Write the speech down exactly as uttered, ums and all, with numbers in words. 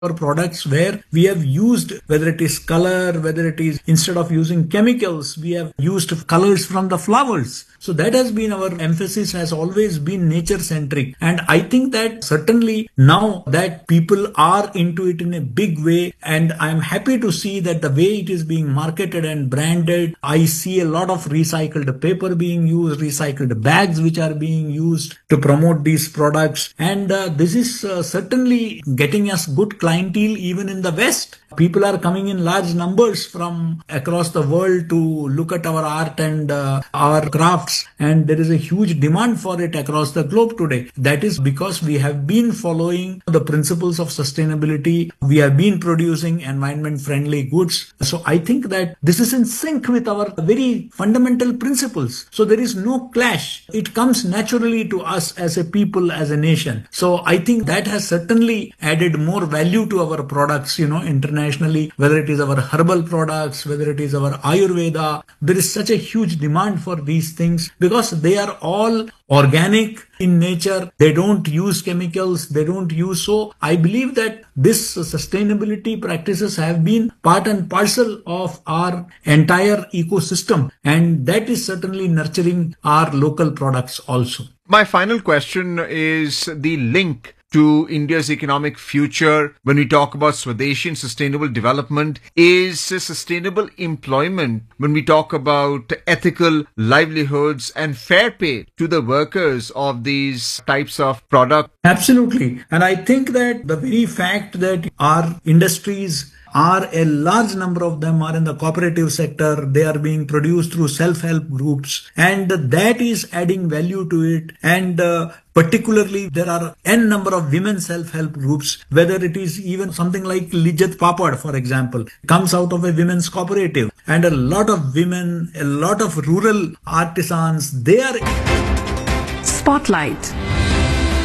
our products where we have used, whether it is color, whether it is instead of using chemicals, we have used colors from the flowers. So that has been our emphasis, has always been nature centric. And I think that certainly now that people are into it in a big way, and I'm happy to see that the way it is being marketed and branded, I see a lot of recycled paper being used, recycled bags which are being used to promote these products. And uh, this is uh, certainly getting us good clientele even in the West. People are coming in large numbers from across the world to look at our art and uh, our crafts, and there is a huge demand for it across the globe today. That is because we have been following the principles of sustainability. We have been producing environment friendly goods. So I think that this is in sync with our very fundamental principles. So there is no clash. It comes naturally to us as a people, as a nation. So I think that has certainly added more value to our products, you know, internationally. Internationally, whether it is our herbal products, whether it is our Ayurveda, there is such a huge demand for these things because they are all organic in nature. They don't use chemicals. They don't use. So I believe that this sustainability practices have been part and parcel of our entire ecosystem. And that is certainly nurturing our local products also. My final question is the link to India's economic future when we talk about Swadeshi and sustainable development is sustainable employment, when we talk about ethical livelihoods and fair pay to the workers of these types of products. Absolutely. And I think that the very fact that our industries are a large number of them are in the cooperative sector. They are being produced through self-help groups, and that is adding value to it. And uh, particularly there are n number of women self-help groups, whether it is even something like Lijjat Papad, for example, comes out of a women's cooperative, and a lot of women, a lot of rural artisans, they are Spotlight.